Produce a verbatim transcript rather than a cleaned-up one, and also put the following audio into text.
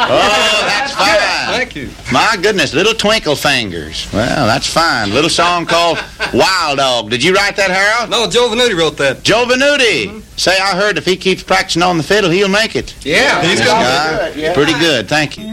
Oh, that's fine. Thank you. My goodness, Little Twinkle Fingers. Well, that's fine. Little song called Wild Dog. Did you write that, Harold? No, Joe Venuti wrote that. Joe Venuti. Mm-hmm. Say, I heard if he keeps practicing on the fiddle, he'll make it. Yeah, he's This gonna guy, good, yeah. pretty good. Thank you.